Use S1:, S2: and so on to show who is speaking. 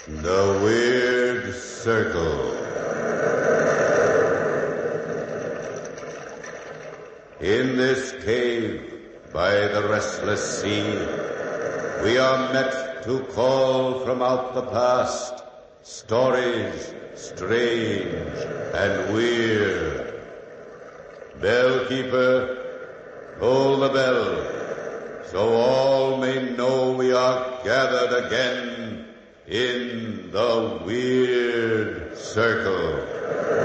S1: The Weird Circle. In this cave by the restless sea, we are met to call from out the past stories strange and weird. Bellkeeper, toll the bell, so all may know we are gathered again in the Weird Circle.